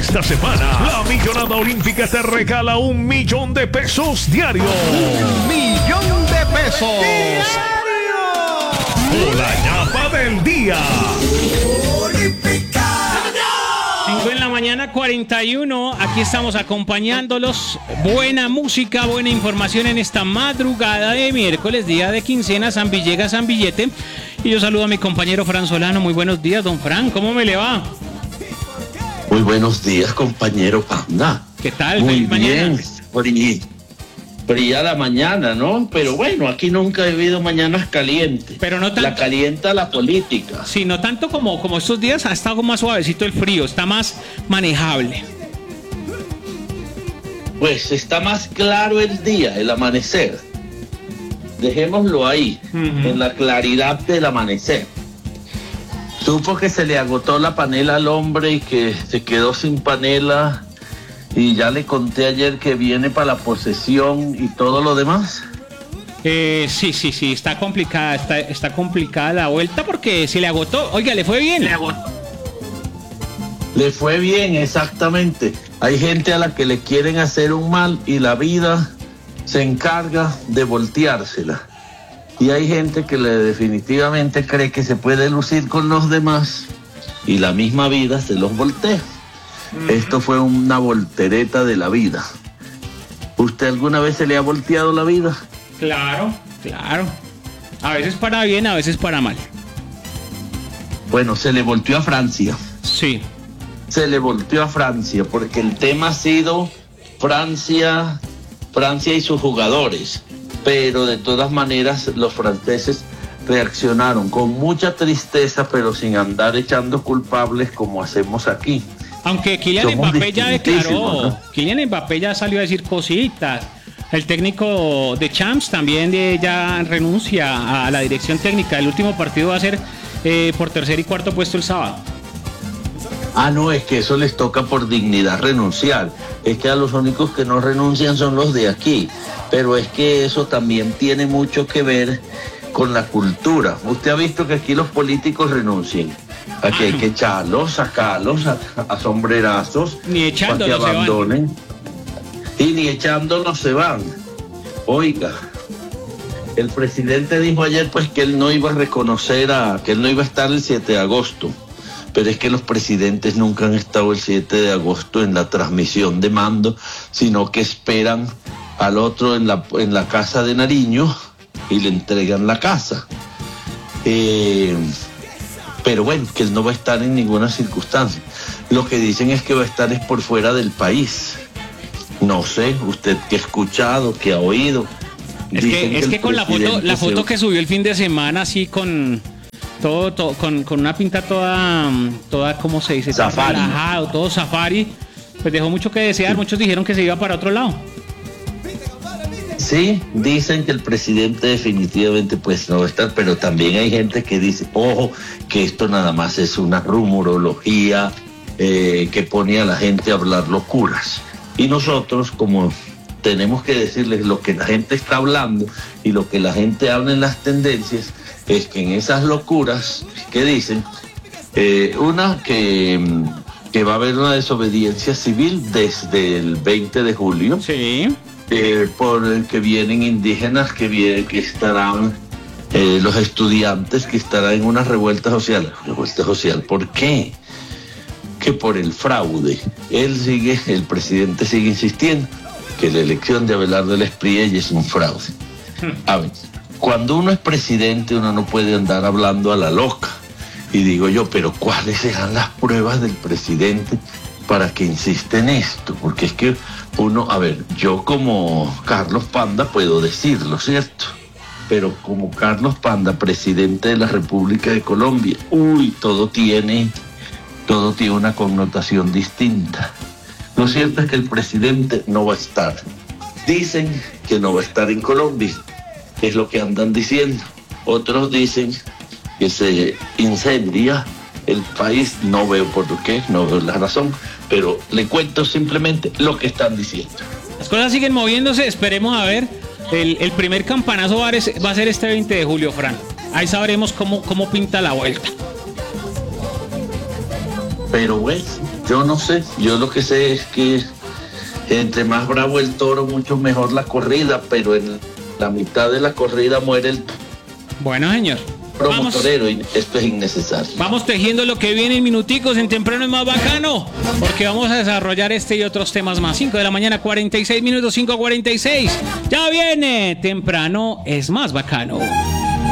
Esta semana, la Millonada Olímpica te regala $1.000.000 diarios. $1.000.000 ¡Diario! O la ñapa del día. 5 en la mañana, 41. Aquí estamos acompañándolos. Buena música, buena información en esta madrugada de miércoles, día de quincena, San Villegas, San Billete. Y yo saludo a mi compañero Fran Solano. Muy buenos días, don Fran. ¿Cómo me le va? Muy buenos días, compañero Panda. ¿Qué tal? Muy Feliz bien. Fría la mañana, ¿no? Pero bueno, aquí nunca he vivido mañanas calientes. Pero no tanto. La calienta la política. Sí, no tanto como estos días. Ha estado más suavecito el frío. Está más manejable. Pues está más claro el día, el amanecer. Dejémoslo ahí, en la claridad del amanecer. Supo que se le agotó la panela al hombre y que se quedó sin panela. Y ya le conté ayer que viene para la posesión y todo lo demás. Sí, está complicada, está complicada la vuelta porque se le agotó. Oiga, le fue bien. Le fue bien, exactamente. Hay gente a la que le quieren hacer un mal y la vida se encarga de volteársela. Y hay gente que definitivamente cree que se puede lucir con los demás y la misma vida se los voltea. Esto fue una voltereta de la vida. ¿Usted alguna vez se le ha volteado la vida? Claro. A veces para bien, a veces para mal. Bueno, se le volteó a Francia. Sí. Se le volteó a Francia porque el tema ha sido Francia y sus jugadores. Pero de todas maneras los franceses reaccionaron con mucha tristeza, pero sin andar echando culpables como hacemos aquí. Aunque Kylian Somos Mbappé ya declaró, ¿no? Kylian Mbappé ya salió a decir cositas. El técnico de Champs también ya renuncia a la dirección técnica. El último partido va a ser por tercer y cuarto puesto el sábado. No, es que eso les toca por dignidad renunciar. Es que a los únicos que no renuncian son los de aquí. Pero es que eso también tiene mucho que ver con la cultura. Usted ha visto que aquí los políticos renuncian. Aquí hay que echarlos, sacarlos a sombrerazos. Ni echándolos para que abandonen. Y ni echándolos se van. Oiga, el presidente dijo ayer pues que él no iba a reconocer que él no iba a estar el 7 de agosto. Pero es que los presidentes nunca han estado el 7 de agosto en la transmisión de mando, sino que esperan al otro en la casa de Nariño y le entregan la casa. Pero bueno, que él no va a estar en ninguna circunstancia. Lo que dicen es que va a estar por fuera del país. No sé, usted que ha escuchado, que ha oído. Es que con la foto que subió el fin de semana, así con todo con una pinta toda, ¿cómo se dice? Safari. Relajado, todo safari, pues dejó mucho que desear. Muchos dijeron que se iba para otro lado. Sí, dicen que el presidente definitivamente pues no va a estar, pero también hay gente que dice, ojo, que esto nada más es una rumorología que pone a la gente a hablar locuras. Y nosotros, como tenemos que decirles lo que la gente está hablando y lo que la gente habla en las tendencias, es que en esas locuras que dicen, una que va a haber una desobediencia civil desde el 20 de julio. Sí. Por el que vienen indígenas, que estarán los estudiantes, que estarán en una revuelta social. ¿Revuelta social por qué? Que por el fraude. El presidente sigue insistiendo que la elección de Abelardo Lespriella es un fraude. A ver, cuando uno es presidente uno no puede andar hablando a la loca. Y digo yo, pero ¿cuáles serán las pruebas del presidente para que insiste en esto? Porque es que yo como Carlos Panda puedo decirlo, ¿cierto? Pero como Carlos Panda, presidente de la República de Colombia, todo tiene una connotación distinta. Lo cierto es que el presidente no va a estar. Dicen que no va a estar en Colombia, es lo que andan diciendo. Otros dicen que se incendia el país, no veo por qué, no veo la razón, pero le cuento simplemente lo que están diciendo. Las cosas siguen moviéndose, esperemos a ver. El primer campanazo va a ser este 20 de julio, Fran. Ahí sabremos cómo pinta la vuelta. Pero bueno, yo no sé, yo lo que sé es que entre más bravo el toro, mucho mejor la corrida, pero en la mitad de la corrida muere el Bueno, señor. promotorero y esto es innecesario. Vamos tejiendo lo que viene en minuticos, en Temprano es más bacano, porque vamos a desarrollar este y otros temas más. 5 de la mañana, 46 minutos, 5:46. Ya viene, Temprano es más bacano.